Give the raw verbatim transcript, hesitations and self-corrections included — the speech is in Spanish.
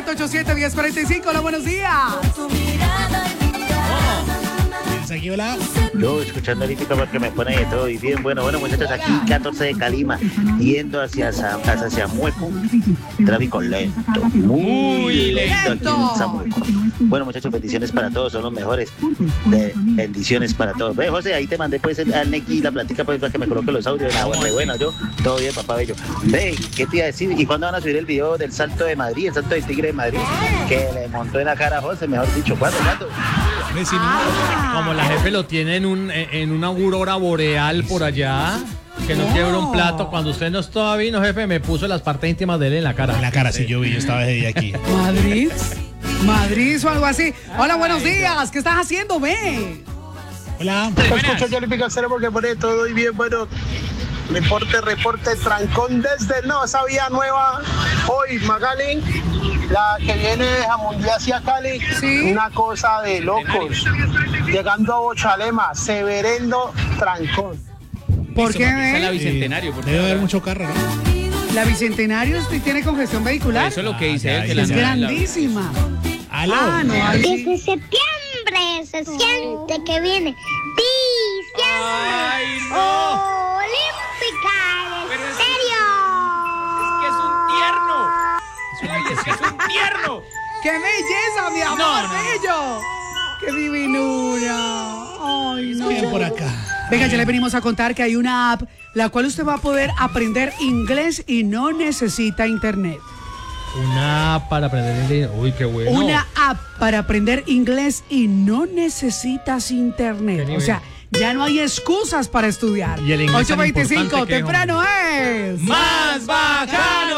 siete ocho siete, uno cero cuatro cinco. Hola, buenos días. Aquí, hola. Yo escuchando ahorita porque me pone de todo y bien. Bueno, bueno, muchachos, aquí catorce de Calima, yendo hacia, hacia, hacia Mueco. Tráfico lento, muy lento aquí en Samueco. Bueno, muchachos, bendiciones para todos, son los mejores. De, bendiciones para todos. Ve, José, ahí te mandé pues el, al Neki la platica pues para que me coloque los audios. Ah, bueno, bueno, yo, todo bien, papá bello. Ve, ¿qué te iba a decir? ¿Y cuándo van a subir el video del salto de Madrid, el salto del Tigre de Madrid? Que le montó en la cara a José, mejor dicho. ¿Cuándo, cuándo? Ah. Como la jefe lo tiene en, un, en una aurora boreal por allá, que no, no quiebra un plato. Cuando usted no estaba vino, jefe, me puso las partes íntimas de él en la cara. En la cara, sí, yo vi, yo estaba de aquí. Madrid, Madrid o algo así. Hola, buenos días. ¿Qué estás haciendo, ve? Hola. Escucho yo el Picacero porque pone todo y bien, bueno. Reporte, reporte, trancón desde no, esa vía nueva hoy, Magali, la que viene de Jamundí hacia Cali, ¿sí? Una cosa de locos, llegando a Bochalema, severendo trancón. ¿Por qué, Esa es la ve? Bicentenario. Debe haber mucho carro, ¿no? La Bicentenario tiene congestión vehicular. Eso es lo que dice Ah, él. ya, Que la, Es ya, grandísima. Aló. Ah, no, ahí sí. Desde septiembre se siente que viene diciembre. ¡Ay, no! Olímpica del Pero es- Estéreo. Es que es un tierno. Es que es un tierno. ¡Qué belleza, mi amor, No, no. bello! ¡Qué divinura! ¡Ay, no! Bien por acá. Venga, ya le venimos a contar que hay una app la cual usted va a poder aprender inglés y no necesita internet. Una app para aprender inglés. Uy, qué bueno. Una app para aprender inglés y no necesitas internet. ¿Qué O sea, ya no hay excusas para estudiar. Y el inglés ocho tan veinticinco, importante que es, temprano es. ¡Más bacano!